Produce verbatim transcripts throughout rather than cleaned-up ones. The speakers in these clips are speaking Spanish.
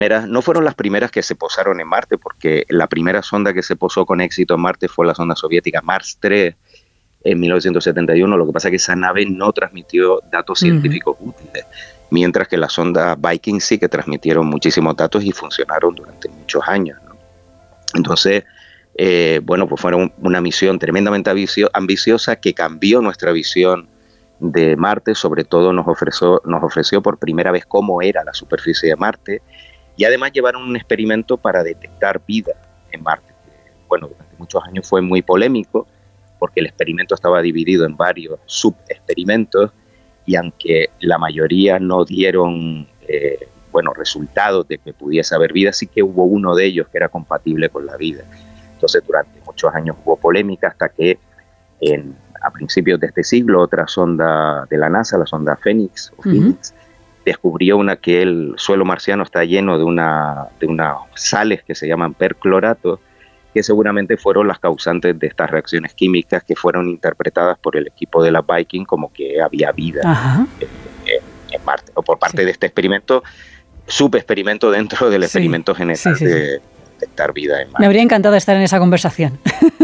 No fueron las primeras que se posaron en Marte, porque la primera sonda que se posó con éxito en Marte fue la sonda soviética Mars tres en mil novecientos setenta y uno. Lo que pasa es que esa nave no transmitió datos científicos uh-huh. útiles, mientras que las sondas Viking sí que transmitieron muchísimos datos y funcionaron durante muchos años, ¿no? Entonces, eh, bueno, pues fueron una misión tremendamente ambiciosa que cambió nuestra visión de Marte. Sobre todo nos ofreció, nos ofreció por primera vez cómo era la superficie de Marte, y además llevaron un experimento para detectar vida en Marte. Bueno, durante muchos años fue muy polémico porque el experimento estaba dividido en varios subexperimentos, y aunque la mayoría no dieron eh, bueno, resultados de que pudiese haber vida, sí que hubo uno de ellos que era compatible con la vida. Entonces, durante muchos años hubo polémica hasta que en, a principios de este siglo otra sonda de la NASA, la sonda Phoenix, o Phoenix, uh-huh. descubrió una que el suelo marciano está lleno de, una, de unas sales que se llaman percloratos, que seguramente fueron las causantes de estas reacciones químicas que fueron interpretadas por el equipo de la Viking como que había vida en, en, en Marte. O por parte sí. de este experimento, subexperimento dentro del experimento sí. general sí, sí, sí. de detectar vida en Marte. Me habría encantado estar en esa conversación,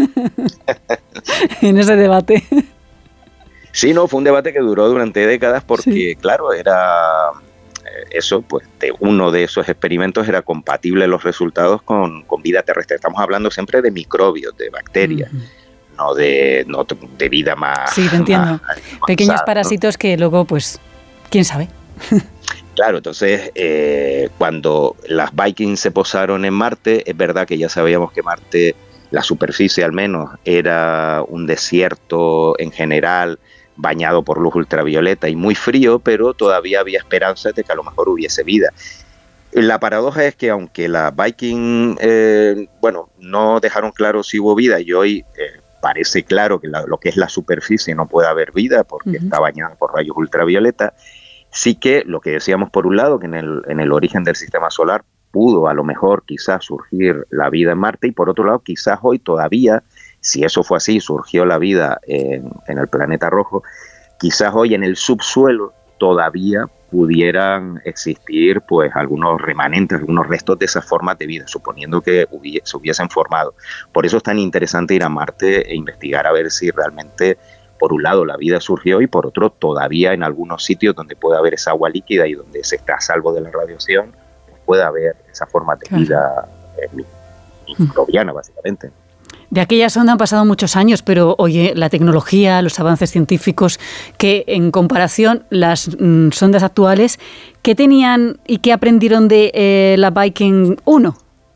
en ese debate. Sí, no, fue un debate que duró durante décadas porque, sí. claro, era eso, pues de uno de esos experimentos era compatible los resultados con, con vida terrestre. Estamos hablando siempre de microbios, de bacterias, uh-huh. no de no de vida más... Sí, te entiendo. Más, más usada, pequeños ¿no? parásitos que luego, pues, quién sabe. Claro, entonces, eh, cuando las Vikings se posaron en Marte, es verdad que ya sabíamos que Marte, la superficie al menos, era un desierto en general, bañado por luz ultravioleta y muy frío, pero todavía había esperanzas de que a lo mejor hubiese vida. La paradoja es que aunque las Viking, eh, bueno, no dejaron claro si hubo vida, y hoy eh, parece claro que la, lo que es la superficie no puede haber vida porque uh-huh. está bañada por rayos ultravioleta, sí que lo que decíamos por un lado, que en el, en el origen del sistema solar pudo a lo mejor quizás surgir la vida en Marte, y por otro lado quizás hoy todavía, si eso fue así, surgió la vida en, en el planeta rojo, quizás hoy en el subsuelo todavía pudieran existir pues algunos remanentes, algunos restos de esas formas de vida, suponiendo que hubiese, se hubiesen formado. Por eso es tan interesante ir a Marte e investigar a ver si realmente, por un lado, la vida surgió, y por otro, todavía en algunos sitios donde puede haber esa agua líquida y donde se está a salvo de la radiación, pues puede haber esa forma de vida eh, microbiana, básicamente. De aquella sonda han pasado muchos años, pero oye, la tecnología, los avances científicos, que en comparación las mm, sondas actuales, ¿qué tenían y qué aprendieron de eh, la Viking uno?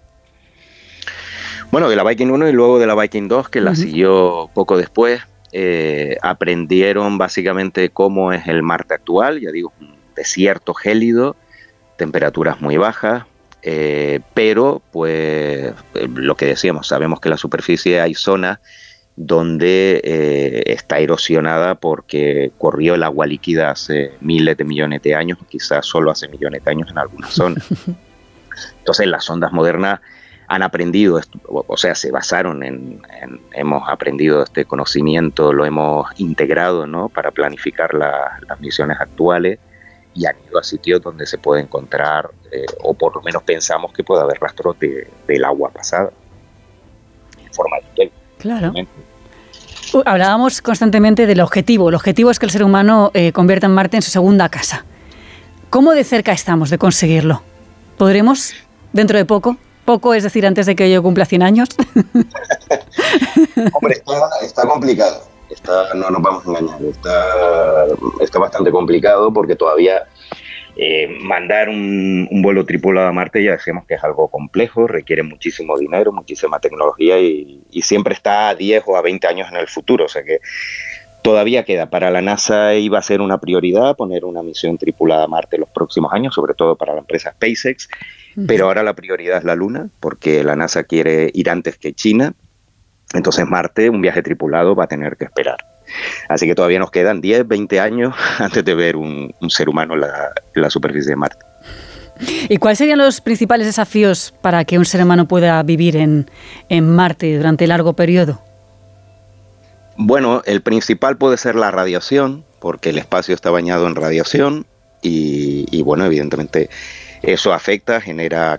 Bueno, de la Viking uno y luego de la Viking dos, que la uh-huh. siguió poco después, eh, aprendieron básicamente cómo es el Marte actual, ya digo, un desierto gélido, temperaturas muy bajas. Eh, pero pues eh, lo que decíamos, sabemos que en la superficie hay zonas donde eh, está erosionada porque corrió el agua líquida hace miles de millones de años, quizás solo hace millones de años en algunas zonas. Entonces las sondas modernas han aprendido, esto, o sea, se basaron en, en, hemos aprendido este conocimiento, lo hemos integrado, ¿no?, para planificar la, las misiones actuales, y han ido a sitios donde se puede encontrar, eh, o por lo menos pensamos que puede haber rastros de, del agua pasada, en forma de hielo. Claro. Uh, hablábamos constantemente del objetivo. El objetivo es que el ser humano eh, convierta en Marte en su segunda casa. ¿Cómo de cerca estamos de conseguirlo? ¿Podremos dentro de poco? Poco, es decir, antes de que yo cumpla cien años. Hombre, está, está complicado. Está, no nos vamos a engañar, está, está bastante complicado porque todavía eh, mandar un, un vuelo tripulado a Marte ya decimos que es algo complejo, requiere muchísimo dinero, muchísima tecnología, y, y siempre está a diez o a veinte años en el futuro, o sea que todavía queda. Para la NASA iba a ser una prioridad poner una misión tripulada a Marte los próximos años, sobre todo para la empresa SpaceX, uh-huh. pero ahora la prioridad es la Luna, porque la NASA quiere ir antes que China. Entonces Marte, un viaje tripulado, va a tener que esperar. Así que todavía nos quedan diez, veinte años antes de ver un, un ser humano en la, en la superficie de Marte. ¿Y cuáles serían los principales desafíos para que un ser humano pueda vivir en, en Marte durante largo periodo? Bueno, el principal puede ser la radiación, porque el espacio está bañado en radiación y, y bueno, evidentemente eso afecta, genera